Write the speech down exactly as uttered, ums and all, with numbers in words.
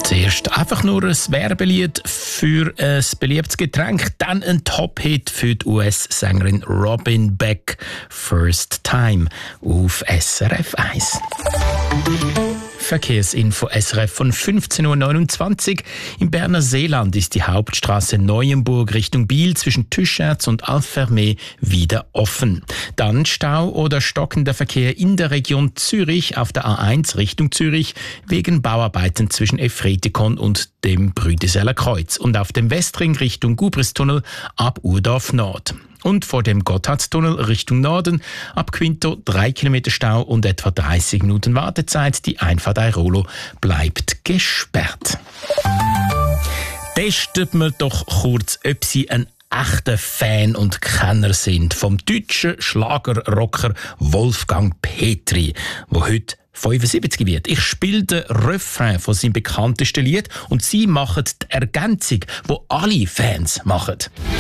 Zuerst einfach nur ein Werbelied für ein beliebtes Getränk, dann ein Top-Hit für die U S-Sängerin Robin Beck, «First Time» auf S R F eins. Verkehrsinfo S R F von fünfzehn Uhr neunundzwanzig. Im Berner Seeland ist die Hauptstraße Neuenburg Richtung Biel zwischen Tüscherz und Alfermee wieder offen. Dann Stau oder stockender Verkehr in der Region Zürich auf der A eins Richtung Zürich wegen Bauarbeiten zwischen Efretikon und dem Brüdeseller Kreuz und auf dem Westring Richtung Gubristunnel ab Urdorf Nord. Und vor dem Gotthardtunnel Richtung Norden ab Quinto drei Kilometer Stau und etwa dreißig Minuten Wartezeit. Die Einfahrt Airolo bleibt gesperrt. Testet wir doch kurz, ob Sie ein echter Fan und Kenner sind vom deutschen Schlagerrocker Wolfgang Petri, wo heute fünfundsiebzig wird. Ich spiele den Refrain von seinem bekanntesten Lied und Sie machen die Ergänzung, die alle Fans machen.